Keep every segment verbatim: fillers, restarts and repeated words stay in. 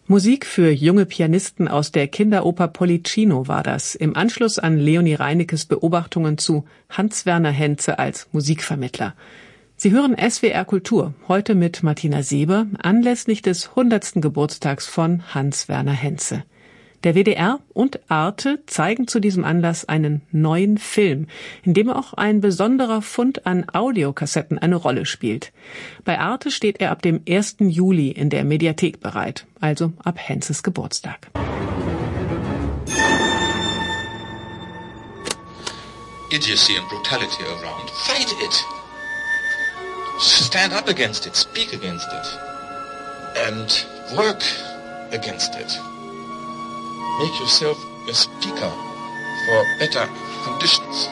Musik für junge Pianisten aus der Kinderoper Pollicino war das, im Anschluss an Leonie Reinekes Beobachtungen zu Hans-Werner Henze als Musikvermittler. Sie hören S W R Kultur, heute mit Martina Seeber, anlässlich des hundertsten Geburtstags von Hans-Werner Henze. Der W D R und Arte zeigen zu diesem Anlass einen neuen Film, in dem auch ein besonderer Fund an Audiokassetten eine Rolle spielt. Bei Arte steht er ab dem ersten Juli in der Mediathek bereit, also ab Henzes Geburtstag. Idiocy and brutality around. Fight it. Stand up against it. Speak against it. And work against it. Make yourself a speaker for better conditions.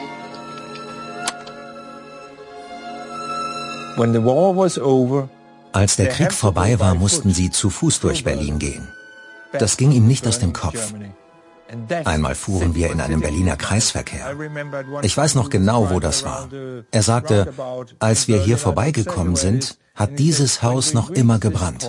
When the war was over, als der Krieg vorbei war, mussten sie zu Fuß durch Berlin gehen. Das ging ihm nicht aus dem Kopf. Einmal fuhren wir in einem Berliner Kreisverkehr. Ich weiß noch genau, wo das war. Er sagte, als wir hier vorbeigekommen sind, hat dieses Haus noch immer gebrannt.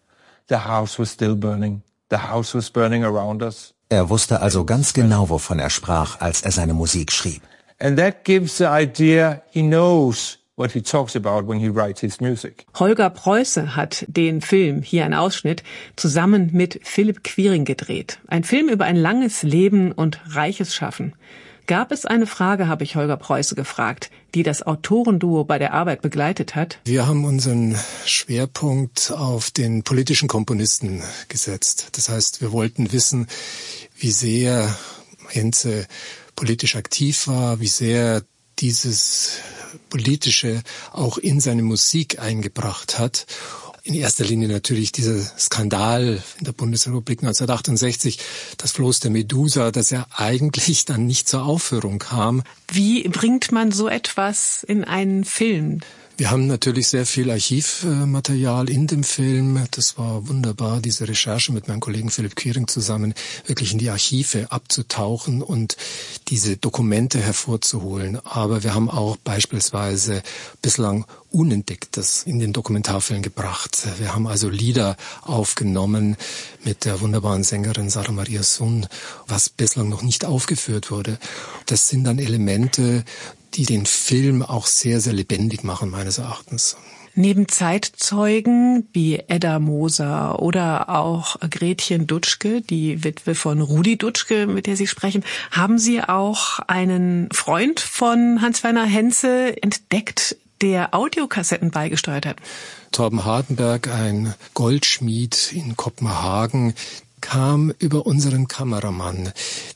Er wusste also ganz genau, wovon er sprach, als er seine Musik schrieb. And that gives the idea he knows what he talks about when he writes his music. Holger Preuße hat den Film, hier ein Ausschnitt, zusammen mit Philipp Quiring gedreht. Ein Film über ein langes Leben und reiches Schaffen. Gab es eine Frage, habe ich Holger Preuße gefragt, die das Autorenduo bei der Arbeit begleitet hat? Wir haben unseren Schwerpunkt auf den politischen Komponisten gesetzt. Das heißt, wir wollten wissen, wie sehr Henze politisch aktiv war, wie sehr dieses Politische auch in seine Musik eingebracht hat. In erster Linie natürlich dieser Skandal in der Bundesrepublik neunzehnhundertachtundsechzig, das Floß der Medusa, das ja eigentlich dann nicht zur Aufführung kam. Wie bringt man so etwas in einen Film? Wir haben natürlich sehr viel Archivmaterial in dem Film. Das war wunderbar, diese Recherche mit meinem Kollegen Philipp Quiring zusammen, wirklich in die Archive abzutauchen und diese Dokumente hervorzuholen. Aber wir haben auch beispielsweise bislang Unentdecktes in den Dokumentarfilm gebracht. Wir haben also Lieder aufgenommen mit der wunderbaren Sängerin Sarah Maria Sun, was bislang noch nicht aufgeführt wurde. Das sind dann Elemente, die den Film auch sehr, sehr lebendig machen, meines Erachtens. Neben Zeitzeugen wie Edda Moser oder auch Gretchen Dutschke, die Witwe von Rudi Dutschke, mit der Sie sprechen, haben Sie auch einen Freund von Hans-Werner Henze entdeckt, der Audiokassetten beigesteuert hat? Torben Hardenberg, ein Goldschmied in Kopenhagen, kam über unseren Kameramann.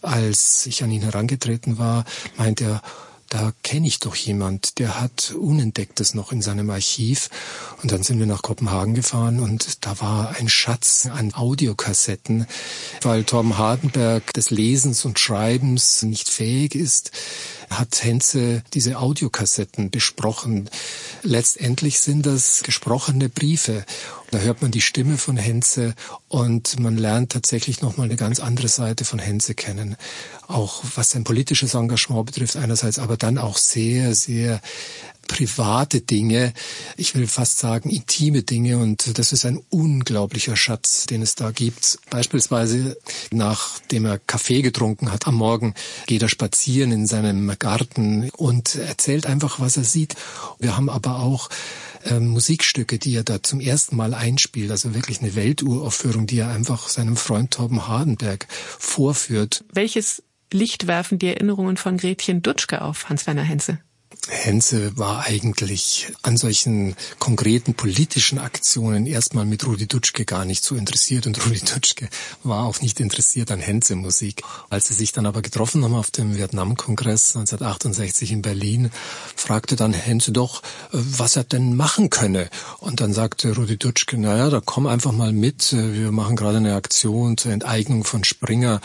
Als ich an ihn herangetreten war, meinte er, da kenne ich doch jemand, der hat Unentdecktes noch in seinem Archiv. Und dann sind wir nach Kopenhagen gefahren und da war ein Schatz an Audiokassetten. Weil Torben Hardenberg des Lesens und Schreibens nicht fähig ist, hat Henze diese Audiokassetten besprochen. Letztendlich sind das gesprochene Briefe. Da hört man die Stimme von Henze und man lernt tatsächlich nochmal eine ganz andere Seite von Henze kennen. Auch was sein politisches Engagement betrifft einerseits, aber dann auch sehr, sehr private Dinge, ich will fast sagen intime Dinge, und das ist ein unglaublicher Schatz, den es da gibt. Beispielsweise, nachdem er Kaffee getrunken hat am Morgen, geht er spazieren in seinem Garten und erzählt einfach, was er sieht. Wir haben aber auch äh, Musikstücke, die er da zum ersten Mal einspielt, also wirklich eine Welturaufführung, die er einfach seinem Freund Torben Hardenberg vorführt. Welches Licht werfen die Erinnerungen von Gretchen Dutschke auf Hans-Werner Henze? Henze war eigentlich an solchen konkreten politischen Aktionen erstmal mit Rudi Dutschke gar nicht so interessiert, und Rudi Dutschke war auch nicht interessiert an Henze-Musik. Als sie sich dann aber getroffen haben auf dem Vietnam-Kongress neunzehnhundertachtundsechzig in Berlin, fragte dann Henze doch, was er denn machen könne. Und dann sagte Rudi Dutschke, naja, da komm einfach mal mit, wir machen gerade eine Aktion zur Enteignung von Springer.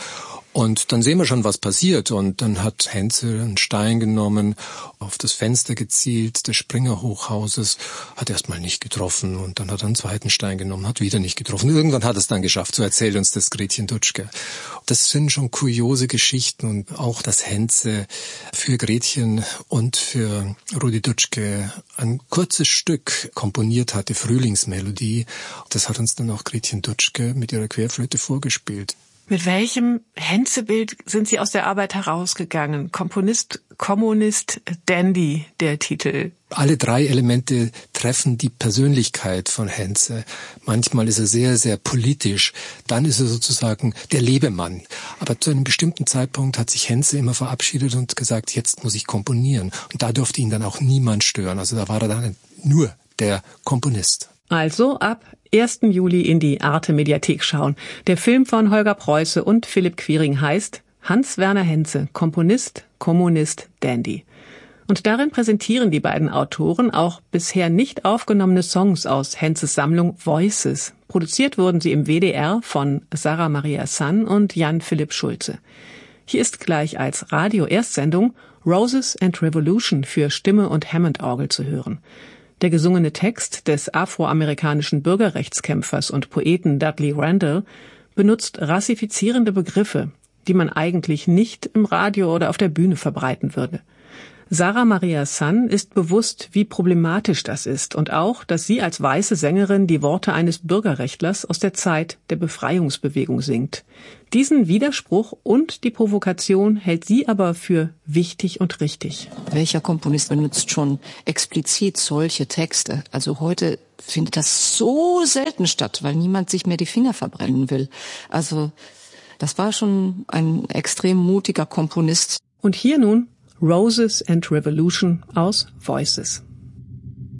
Und dann sehen wir schon, was passiert. Und dann hat Hentze einen Stein genommen, auf das Fenster gezielt des Springer-Hochhauses, hat erstmal nicht getroffen. Und dann hat er einen zweiten Stein genommen, hat wieder nicht getroffen. Irgendwann hat er es dann geschafft, so erzählt uns das Gretchen Dutschke. Das sind schon kuriose Geschichten. Und auch, dass Hentze für Gretchen und für Rudi Dutschke ein kurzes Stück komponiert hat, die Frühlingsmelodie. Das hat uns dann auch Gretchen Dutschke mit ihrer Querflöte vorgespielt. Mit welchem Hentze-Bild sind Sie aus der Arbeit herausgegangen? Komponist, Kommunist, Dandy, der Titel. Alle drei Elemente treffen die Persönlichkeit von Hentze. Manchmal ist er sehr, sehr politisch. Dann ist er sozusagen der Lebemann. Aber zu einem bestimmten Zeitpunkt hat sich Hentze immer verabschiedet und gesagt, jetzt muss ich komponieren. Und da durfte ihn dann auch niemand stören. Also da war er dann nur der Komponist. Also ab ersten Juli in die Arte-Mediathek schauen. Der Film von Holger Preuße und Philipp Quiring heißt Hans-Werner Hentze, Komponist, Kommunist, Dandy. Und darin präsentieren die beiden Autoren auch bisher nicht aufgenommene Songs aus Hentzes Sammlung Voices. Produziert wurden sie im W D R von Sarah Maria Sann und Jan-Philipp Schulze. Hier ist gleich als Radio-Erstsendung Roses and Revolution für Stimme und Hammond-Orgel zu hören. Der gesungene Text des afroamerikanischen Bürgerrechtskämpfers und Poeten Dudley Randall benutzt rassifizierende Begriffe, die man eigentlich nicht im Radio oder auf der Bühne verbreiten würde. Sarah Maria Sann ist bewusst, wie problematisch das ist und auch, dass sie als weiße Sängerin die Worte eines Bürgerrechtlers aus der Zeit der Befreiungsbewegung singt. Diesen Widerspruch und die Provokation hält sie aber für wichtig und richtig. Welcher Komponist benutzt schon explizit solche Texte? Also heute findet das so selten statt, weil niemand sich mehr die Finger verbrennen will. Also das war schon ein extrem mutiger Komponist. Und hier nun Roses and Revolution aus Voices.